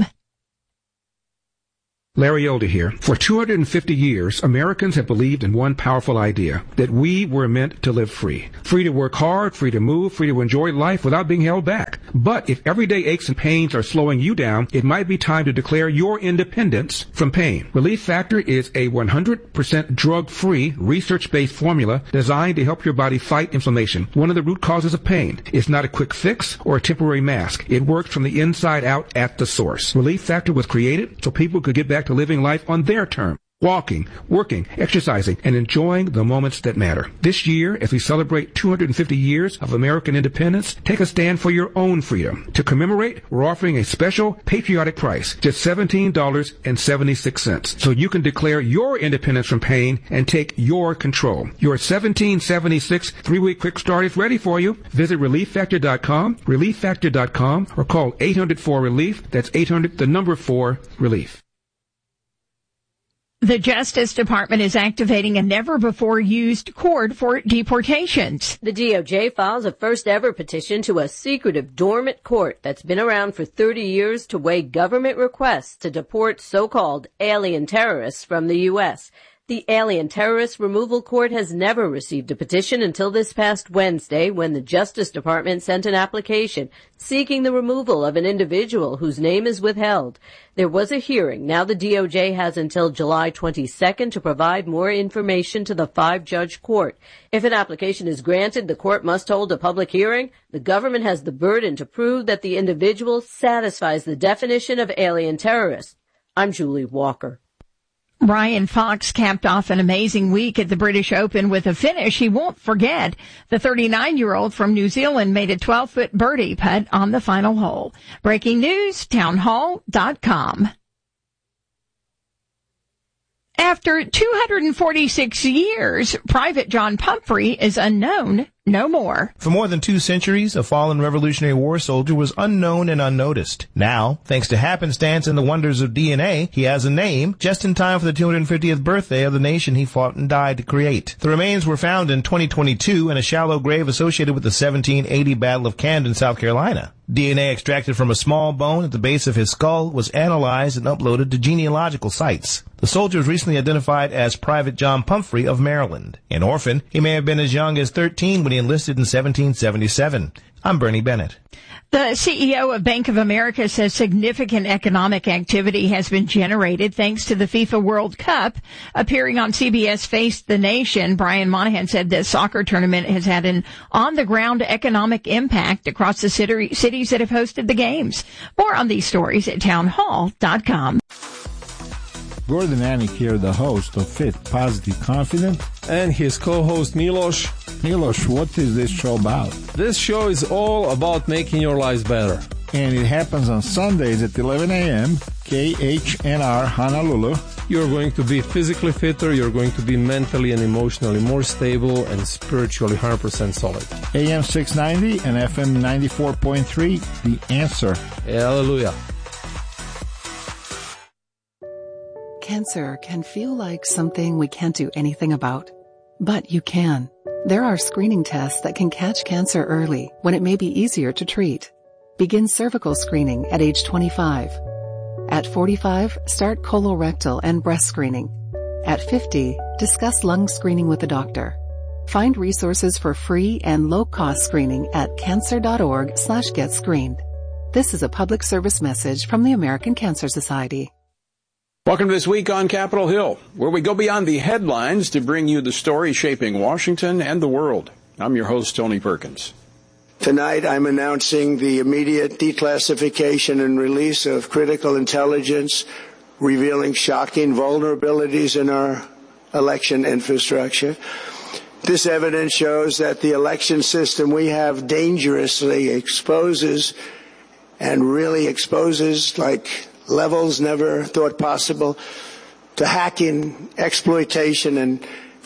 Larry Elder here. For two hundred fifty years, Americans have believed in one powerful idea, that we were meant to live free. Free to work hard, free to move, free to enjoy life without being held back. But if everyday aches and pains are slowing you down, it might be time to declare your independence from pain. Relief Factor is a one hundred percent drug-free, research-based formula designed to help your body fight inflammation, one of the root causes of pain. It's not a quick fix or a temporary mask. It works from the inside out at the source. Relief Factor was created so people could get back to living life on their terms. Walking, working, exercising, and enjoying the moments that matter. This year, as we celebrate two hundred fifty years of American independence, take a stand for your own freedom. To commemorate, we're offering a special patriotic price, just seventeen dollars and seventy-six cents, so you can declare your independence from pain and take your control. Your seventeen seventy-six three-week quick start is ready for you. Visit relief factor dot com, relief factor dot com, or call eight hundred four relief. That's eight hundred, the number four, relief. The Justice Department is activating a never-before-used court for deportations. The D O J files a first-ever petition to a secretive dormant court that's been around for thirty years to weigh government requests to deport so-called alien terrorists from the U S The Alien Terrorist Removal Court has never received a petition until this past Wednesday when the Justice Department sent an application seeking the removal of an individual whose name is withheld. There was a hearing. Now the D O J has until July twenty-second to provide more information to the five-judge court. If an application is granted, the court must hold a public hearing. The government has the burden to prove that the individual satisfies the definition of alien terrorist. I'm Julie Walker. Ryan Fox capped off an amazing week at the British Open with a finish he won't forget. The thirty-nine-year-old from New Zealand made a twelve-foot birdie putt on the final hole. Breaking news, townhall dot com. After two hundred forty-six years, Private John Pumphrey is unknown no more. For more than two centuries, a fallen Revolutionary War soldier was unknown and unnoticed. Now, thanks to happenstance and the wonders of D N A, he has a name just in time for the two hundred fiftieth birthday of the nation he fought and died to create. The remains were found in twenty twenty-two in a shallow grave associated with the seventeen eighty Battle of Camden, South Carolina. D N A extracted from a small bone at the base of his skull was analyzed and uploaded to genealogical sites. The soldier was recently identified as Private John Pumphrey of Maryland. An orphan, he may have been as young as thirteen when he enlisted in seventeen seventy-seven. I'm Bernie Bennett. The C E O of Bank of America says significant economic activity has been generated thanks to the FIFA World Cup. Appearing on C B S Face the Nation, Brian Monahan said the soccer tournament has had an on-the-ground economic impact across the city, cities that have hosted the games. More on these stories at townhall dot com. Gordon Anik here, the host of Fit, Positive, Confident. And his co-host Milos. Milos, what is this show about? This show is all about making your lives better. And it happens on Sundays at eleven a.m., K H N R Honolulu. You're going to be physically fitter, you're going to be mentally and emotionally more stable, and spiritually one hundred percent solid. A M six ninety and F M ninety-four point three, The Answer. Hallelujah. Cancer can feel like something we can't do anything about. But you can. There are screening tests that can catch cancer early when it may be easier to treat. Begin cervical screening at age twenty-five. At forty-five, start colorectal and breast screening. At fifty, discuss lung screening with a doctor. Find resources for free and low-cost screening at cancer.org slash get screened. This is a public service message from the American Cancer Society. Welcome to This Week on Capitol Hill, where we go beyond the headlines to bring you the story shaping Washington and the world. I'm your host, Tony Perkins. Tonight, I'm announcing the immediate declassification and release of critical intelligence revealing shocking vulnerabilities in our election infrastructure. This evidence shows that the election system we have dangerously exposes and really exposes like levels never thought possible to hacking, exploitation, and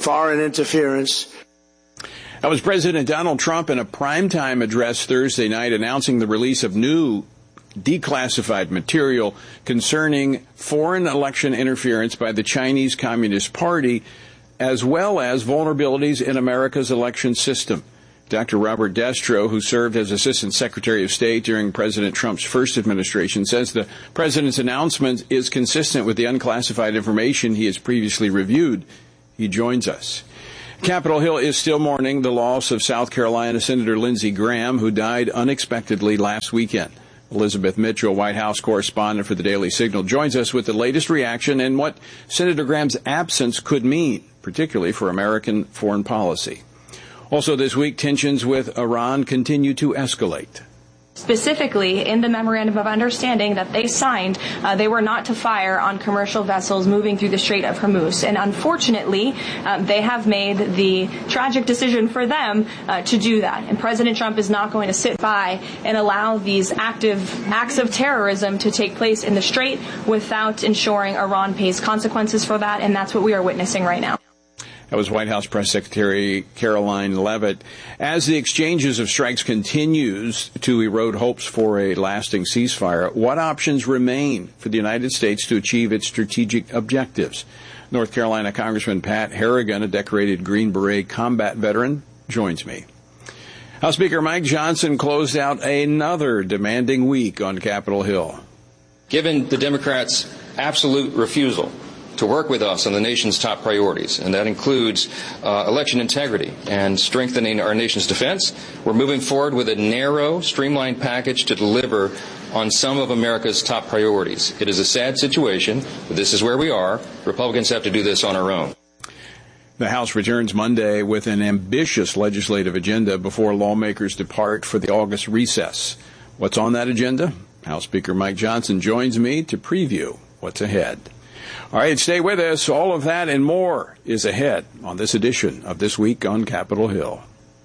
foreign interference. That was President Donald Trump in a primetime address Thursday night announcing the release of new declassified material concerning foreign election interference by the Chinese Communist Party, as well as vulnerabilities in America's election system. Doctor Robert Destro, who served as Assistant Secretary of State during President Trump's first administration, says the president's announcement is consistent with the unclassified information he has previously reviewed. He joins us. Capitol Hill is still mourning the loss of South Carolina Senator Lindsey Graham, who died unexpectedly last weekend. Elizabeth Mitchell, White House correspondent for the Daily Signal, joins us with the latest reaction and what Senator Graham's absence could mean, particularly for American foreign policy. Also this week, tensions with Iran continue to escalate. Specifically, in the Memorandum of Understanding that they signed, uh, they were not to fire on commercial vessels moving through the Strait of Hormuz. And unfortunately, um, they have made the tragic decision for them uh, to do that. And President Trump is not going to sit by and allow these active acts of terrorism to take place in the Strait without ensuring Iran pays consequences for that. And that's what we are witnessing right now. That was White House Press Secretary Caroline Leavitt. As the exchanges of strikes continues to erode hopes for a lasting ceasefire, what options remain for the United States to achieve its strategic objectives? North Carolina Congressman Pat Harrigan, a decorated Green Beret combat veteran, joins me. House Speaker Mike Johnson closed out another demanding week on Capitol Hill. Given the Democrats' absolute refusal to work with us on the nation's top priorities, and that includes uh, election integrity and strengthening our nation's defense, we're moving forward with a narrow, streamlined package to deliver on some of America's top priorities. It is a sad situation, but this is where we are. Republicans have to do this on our own. The House returns Monday with an ambitious legislative agenda before lawmakers depart for the August recess. What's on that agenda? House Speaker Mike Johnson joins me to preview what's ahead. All right, stay with us. All of that and more is ahead on this edition of This Week on Capitol Hill.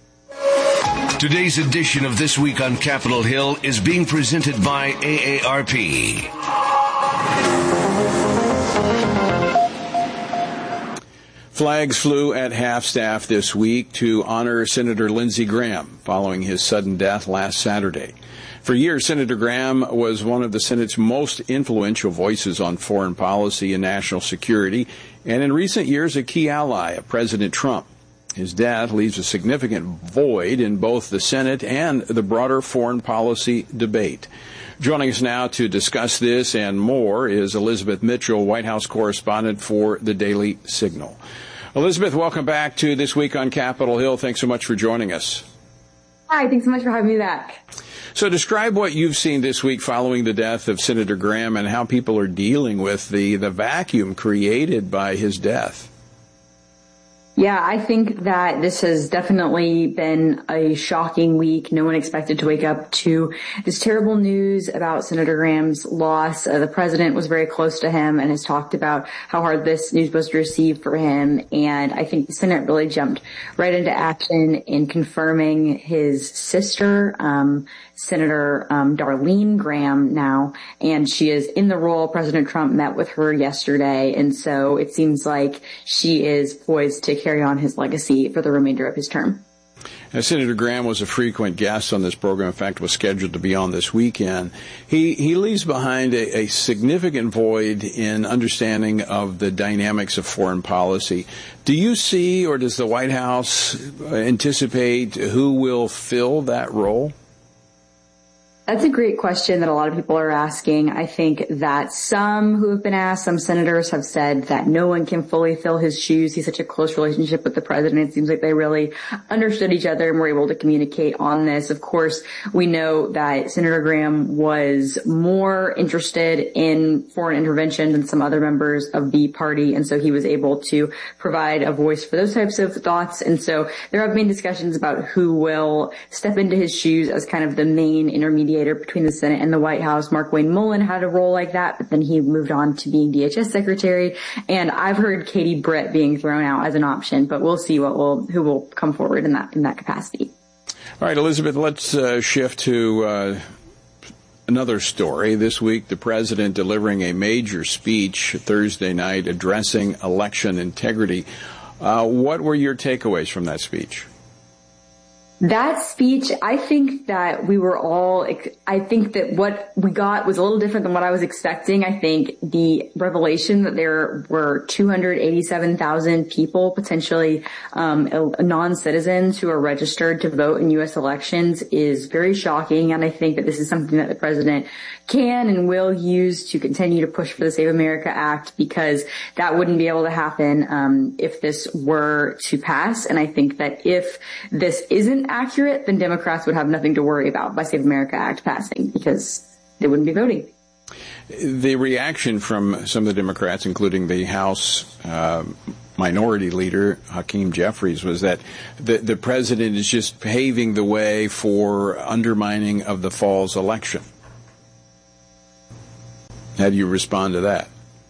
Today's edition of This Week on Capitol Hill is being presented by A A R P. Flags flew at half-staff this week to honor Senator Lindsey Graham following his sudden death last Saturday. For years, Senator Graham was one of the Senate's most influential voices on foreign policy and national security, and in recent years, a key ally of President Trump. His death leaves a significant void in both the Senate and the broader foreign policy debate. Joining us now to discuss this and more is Elizabeth Mitchell, White House correspondent for the Daily Signal. Elizabeth, welcome back to This Week on Capitol Hill. Thanks so much for joining us. Hi, thanks so much for having me back. So describe what you've seen this week following the death of Senator Graham and how people are dealing with the, the vacuum created by his death. Yeah, I think that this has definitely been a shocking week. No one expected to wake up to this terrible news about Senator Graham's loss. Uh, the president was very close to him and has talked about how hard this news was to receive for him. And I think the Senate really jumped right into action in confirming his sister, um, Senator um, Darlene Graham now, and she is in the role. President Trump met with her yesterday, and so it seems like she is poised to carry on his legacy for the remainder of his term. Now, Senator Graham was a frequent guest on this program. In fact, was scheduled to be on this weekend. He he leaves behind a, a significant void in understanding of the dynamics of foreign policy. Do you see, or does the White House anticipate who will fill that role? That's a great question that a lot of people are asking. I think that some who have been asked, some senators have said that no one can fully fill his shoes. He's such a close relationship with the president. It seems like they really understood each other and were able to communicate on this. Of course, we know that Senator Graham was more interested in foreign intervention than some other members of the party, and so he was able to provide a voice for those types of thoughts. And so there have been discussions about who will step into his shoes as kind of the main intermediate between the Senate and the White House. Mark Wayne Mullen had a role like that, but then he moved on to being D H S secretary. And I've heard Katie Britt being thrown out as an option, but we'll see what will who will come forward in that in that capacity. All right, Elizabeth, let's uh, shift to uh, another story. This week, the president delivering a major speech Thursday night addressing election integrity. Uh, what were your takeaways from that speech? That speech, I think that we were all, I think that what we got was a little different than what I was expecting. I think the revelation that there were two hundred eighty-seven thousand people, potentially um, non-citizens who are registered to vote in U S elections is very shocking. And I think that this is something that the president can and will use to continue to push for the Save America Act, because that wouldn't be able to happen um, if this were to pass. And I think that if this isn't accurate, then Democrats would have nothing to worry about by Save America Act passing, because they wouldn't be voting. The reaction from some of the Democrats, including the House uh, Minority Leader, Hakeem Jeffries, was that the, the president is just paving the way for undermining of the fall's election. How do you respond to that?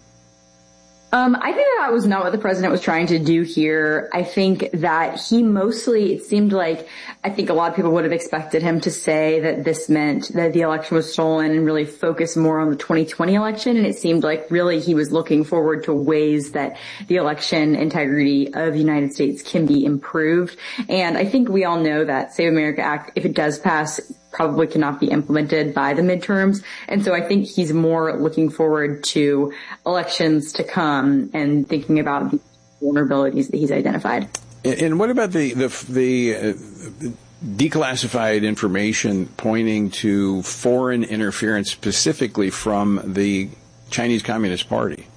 Um, I think that was not what the president was trying to do here. I think that he mostly, it seemed like, I think a lot of people would have expected him to say that this meant that the election was stolen and really focus more on the twenty twenty election. And it seemed like really he was looking forward to ways that the election integrity of the United States can be improved. And I think we all know that Save America Act, if it does pass, probably cannot be implemented by the midterms. And so I think he's more looking forward to elections to come and thinking about the vulnerabilities that he's identified. And what about the the, the uh, declassified information pointing to foreign interference specifically from the Chinese Communist Party?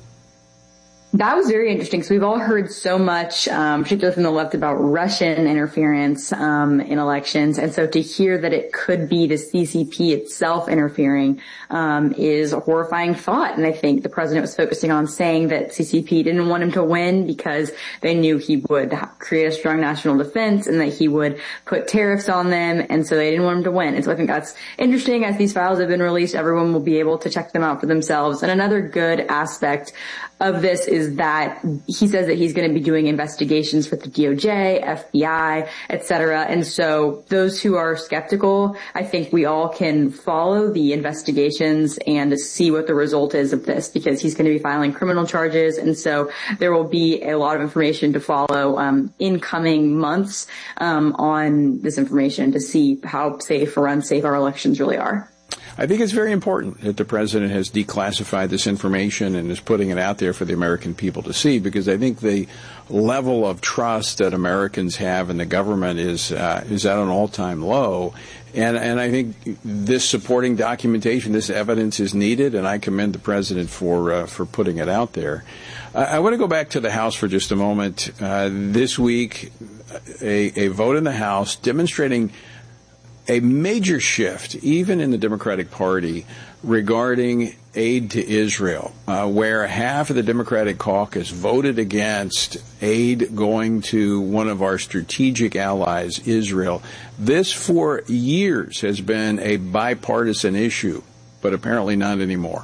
That was very interesting. So we've all heard so much, um, particularly from the left, about Russian interference um, in elections. And so to hear that it could be the C C P itself interfering um, is a horrifying thought. And I think the president was focusing on saying that C C P didn't want him to win because they knew he would create a strong national defense and that he would put tariffs on them. And so they didn't want him to win. And so I think that's interesting. As these files have been released, everyone will be able to check them out for themselves. And another good aspect of this is that he says that he's going to be doing investigations with the D O J, F B I, et cetera. And so those who are skeptical, I think we all can follow the investigations and see what the result is of this, because he's going to be filing criminal charges. And so there will be a lot of information to follow um, in coming months um, on this information to see how safe or unsafe our elections really are. I think it's very important that the president has declassified this information and is putting it out there for the American people to see, because I think the level of trust that Americans have in the government is uh, is at an all-time low. And and I think this supporting documentation, this evidence is needed, and I commend the president for uh, for putting it out there. Uh, I want to go back to the House for just a moment. Uh, this week, a, a vote in the House demonstrating a major shift, even in the Democratic Party, regarding aid to Israel, uh, where half of the Democratic caucus voted against aid going to one of our strategic allies, Israel. This, for years, has been a bipartisan issue, but apparently not anymore.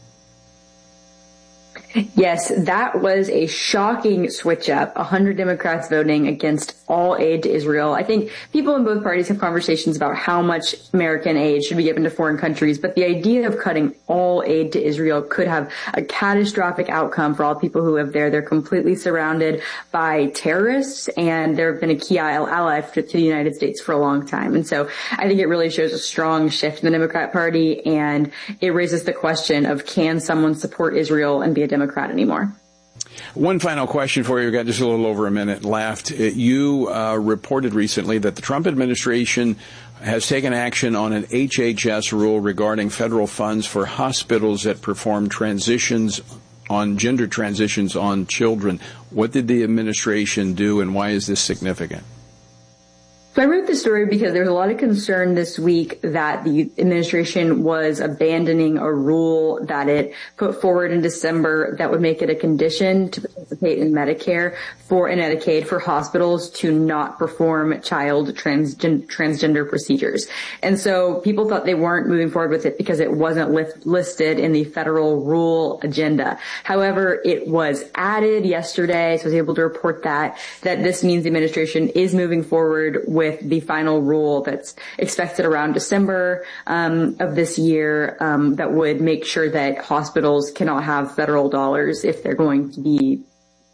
Yes, that was a shocking switch up. one hundred Democrats voting against all aid to Israel. I think people in both parties have conversations about how much American aid should be given to foreign countries, but the idea of cutting all aid to Israel could have a catastrophic outcome for all people who live there. They're completely surrounded by terrorists, and they've been a key ally to the United States for a long time. And so I think it really shows a strong shift in the Democrat Party, and it raises the question of, can someone support Israel and be a Democrat anymore? One final question for you. We've got just a little over a minute left. You uh, reported recently that the Trump administration has taken action on an H H S rule regarding federal funds for hospitals that perform transitions on gender transitions on children. What did the administration do, and why is this significant? So I wrote this story because there was a lot of concern this week that the administration was abandoning a rule that it put forward in December that would make it a condition to participate in Medicare for and Medicaid for hospitals to not perform child transgen- transgender procedures. And so people thought they weren't moving forward with it because it wasn't list- listed in the federal rule agenda. However, it was added yesterday, so I was able to report that, that this means the administration is moving forward with with the final rule that's expected around December um, of this year um, that would make sure that hospitals cannot have federal dollars if they're going to be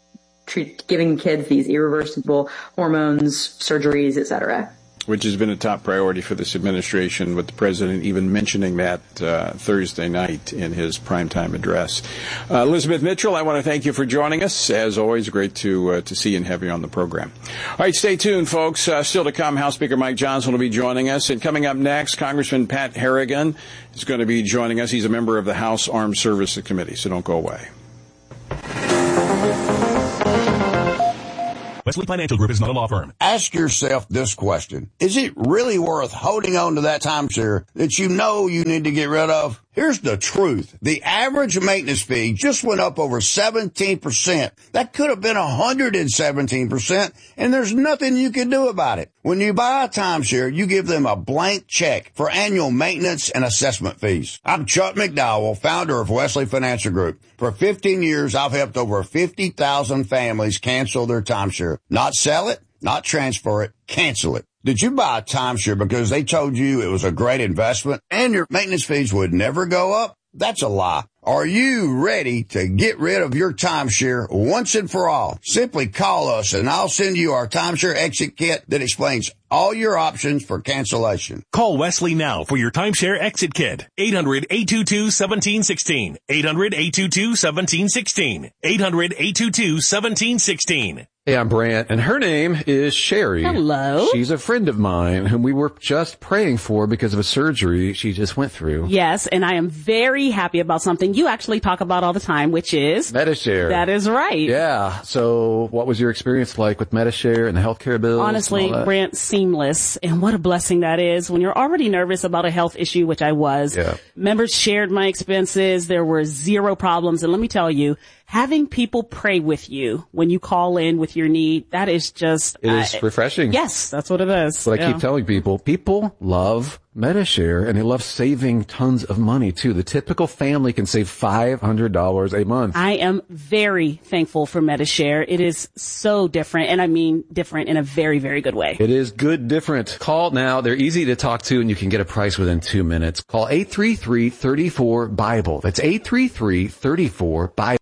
treat, giving kids these irreversible hormones, surgeries, et cetera. Which has been a top priority for this administration, with the president even mentioning that uh, Thursday night in his primetime address. Uh, Elizabeth Mitchell, I want to thank you for joining us. As always, great to uh, to see you and have you on the program. All right, stay tuned, folks. Uh, still to come, House Speaker Mike Johnson will be joining us. And coming up next, Congressman Pat Harrigan is going to be joining us. He's a member of the House Armed Services Committee, so don't go away. Wesley Financial Group is not a law firm. Ask yourself this question. Is it really worth holding on to that timeshare that you know you need to get rid of? Here's the truth. The average maintenance fee just went up over seventeen percent. That could have been one hundred seventeen percent, and there's nothing you can do about it. When you buy a timeshare, you give them a blank check for annual maintenance and assessment fees. I'm Chuck McDowell, founder of Wesley Financial Group. For fifteen years, I've helped over fifty thousand families cancel their timeshare. Not sell it, not transfer it, cancel it. Did you buy a timeshare because they told you it was a great investment and your maintenance fees would never go up? That's a lie. Are you ready to get rid of your timeshare once and for all? Simply call us and I'll send you our timeshare exit kit that explains all your options for cancellation. Call Wesley now for your timeshare exit kit. eight hundred, eight two two, one seven one six. eight hundred, eight two two, one seven one six. eight hundred, eight two two, one seven one six. Hey, I'm Brant, and her name is Sherry. Hello. She's a friend of mine whom we were just praying for because of a surgery she just went through. Yes, and I am very happy about something you actually talk about all the time, which is Medi-Share. That is right. Yeah. So what was your experience like with Medi-Share and the healthcare bills? Honestly, Brant, seamless. And what a blessing that is when you're already nervous about a health issue, which I was. Yeah. Members shared my expenses. There were zero problems. And let me tell you, having people pray with you when you call in with your need, that is just... It is uh, refreshing. Yes, that's what it is. But yeah. I keep telling people, people love Medi-Share, and they love saving tons of money, too. The typical family can save five hundred dollars a month. I am very thankful for Medi-Share. It is so different, and I mean different in a very, very good way. It is good different. Call now. They're easy to talk to, and you can get a price within two minutes. Call eight three three, three four, Bible. That's eight three three, three four, Bible.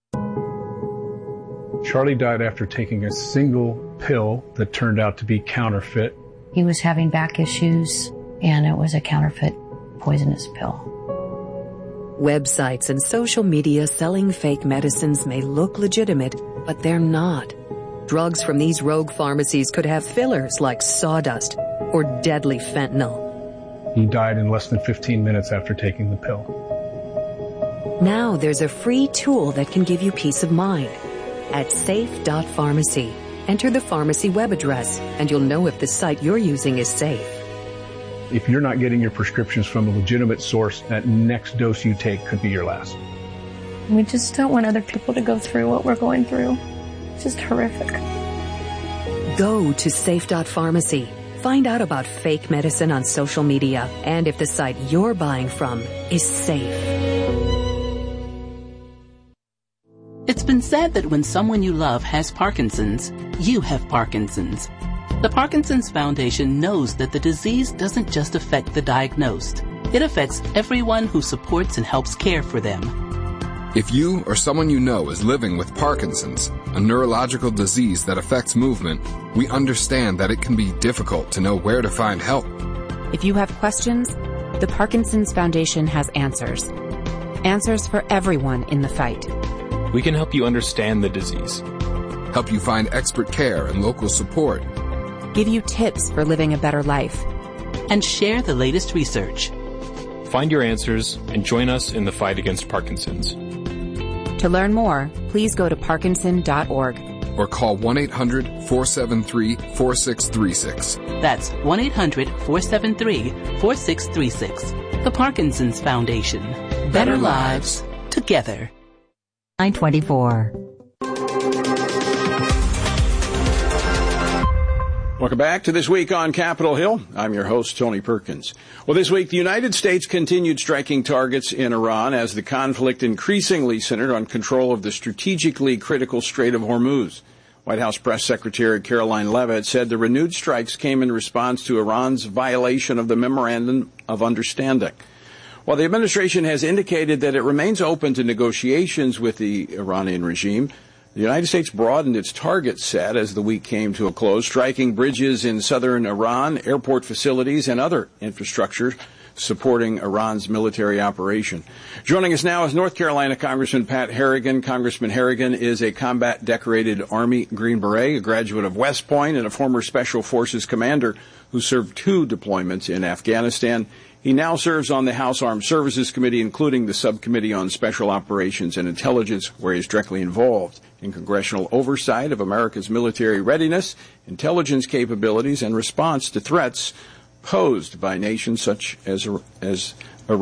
Charlie died after taking a single pill that turned out to be counterfeit. He was having back issues, and it was a counterfeit poisonous pill. Websites and social media selling fake medicines may look legitimate, but they're not. Drugs from these rogue pharmacies could have fillers like sawdust or deadly fentanyl. He died in less than fifteen minutes after taking the pill. Now there's a free tool that can give you peace of mind. At safe dot pharmacy, enter the pharmacy web address, and you'll know if the site you're using is safe. If you're not getting your prescriptions from a legitimate source, that next dose you take could be your last. We just don't want other people to go through what we're going through. It's just horrific. Go to safe dot pharmacy. Find out about fake medicine on social media and if the site you're buying from is safe. It's been said that when someone you love has Parkinson's, you have Parkinson's. The Parkinson's Foundation knows that the disease doesn't just affect the diagnosed. It affects everyone who supports and helps care for them. If you or someone you know is living with Parkinson's, a neurological disease that affects movement, we understand that it can be difficult to know where to find help. If you have questions, the Parkinson's Foundation has answers. Answers for everyone in the fight. We can help you understand the disease, help you find expert care and local support, give you tips for living a better life, and share the latest research. Find your answers and join us in the fight against Parkinson's. To learn more, please go to parkinson dot org or call one eight hundred, four seven three, four six three six. That's one eight hundred, four seven three, four six three six. The Parkinson's Foundation. Better, Better lives together. nine twenty-four. Welcome back to This Week on Capitol Hill. I'm your host, Tony Perkins. Well, this week, the United States continued striking targets in Iran as the conflict increasingly centered on control of the strategically critical Strait of Hormuz. White House Press Secretary Caroline Leavitt said the renewed strikes came in response to Iran's violation of the Memorandum of Understanding. While the administration has indicated that it remains open to negotiations with the Iranian regime, The United States broadened its target set as the week came to a close, striking bridges in southern Iran, airport facilities, and other infrastructure supporting Iran's military operation. Joining us now is North Carolina Congressman Pat Harrigan. Congressman Harrigan is a combat-decorated Army Green Beret, a graduate of West Point, and a former Special Forces commander who served two deployments in Afghanistan. He now serves on the House Armed Services Committee, including the Subcommittee on Special Operations and Intelligence, where he is directly involved in congressional oversight of America's military readiness, intelligence capabilities, and response to threats posed by nations such as, as Iran.